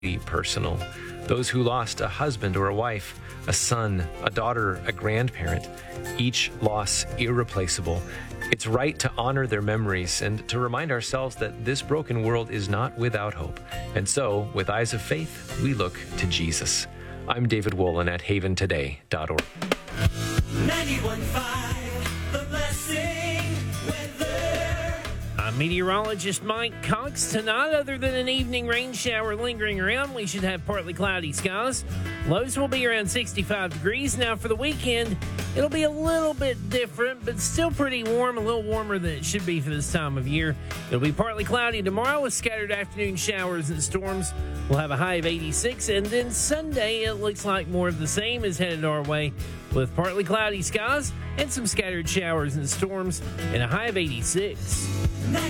personal. Those who lost a husband or a wife, a son, a daughter, a grandparent, each loss irreplaceable. It's right to honor their memories and to remind ourselves that this broken world is not without hope. And so, with eyes of faith, we look to Jesus. I'm David Wolin at haventoday.org. 91.5, The Blessing weather. I'm meteorologist Mike Cox. Tonight, other than an evening rain shower lingering around, we should have partly cloudy skies. Lows will be around 65 degrees. Now, for the weekend, it'll be a little bit different, but still pretty warm, a little warmer than it should be for this time of year. It'll be partly cloudy tomorrow with scattered afternoon showers and storms. We'll have a high of 86, and then Sunday, it looks like more of the same is headed our way with partly cloudy skies and some scattered showers and storms and a high of 86.